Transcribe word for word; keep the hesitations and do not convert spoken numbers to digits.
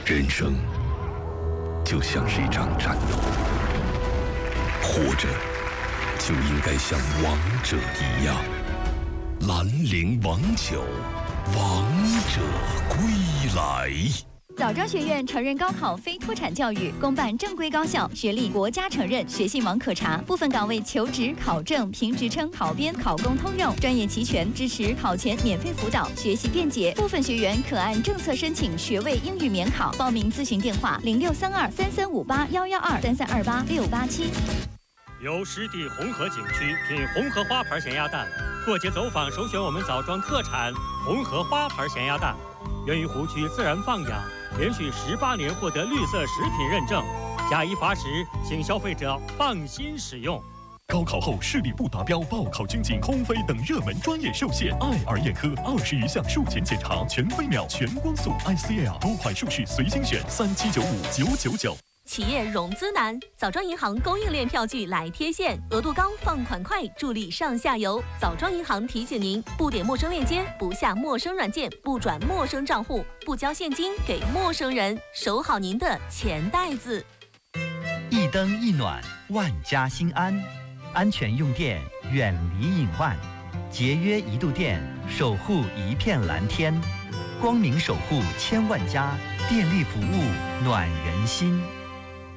人生就像是一场战斗，活着就应该像王者一样。兰陵王酒，王者归来。 枣庄学院承认高考非脱产教育，公办正规高校，学历国家承认，学信网可查。部分岗位求职、考证、评职称、考编、考公通用，专业齐全，支持考前免费辅导，学习便捷。部分学员可按政策申请学位英语免考。报名咨询电话：零六三二三三五八幺幺二三三二八六八七。 由湿地红河景区品红河花牌咸鸭蛋，过节走访首选我们枣庄特产红河花牌咸鸭蛋，源于湖区自然放养，连续十八年获得绿色食品认证，假一罚十，请消费者放心使用。 高考后视力不达标，报考军警、空飞等热门专业受限。爱尔眼科二十余项术前检查，全飞秒、全光速 I C L 多款术式随心选，三七九五九九九。 企业融资难，枣庄银行供应链票据来贴现，额度高，放款快，助力上下游。枣庄银行提醒您：不点陌生链接，不下陌生软件，不转陌生账户，不交现金给陌生人，守好您的钱袋子。 一灯一暖，万家心安。安全用电，远离隐患；节约一度电，守护一片蓝天。光明守护千万家，电力服务暖人心。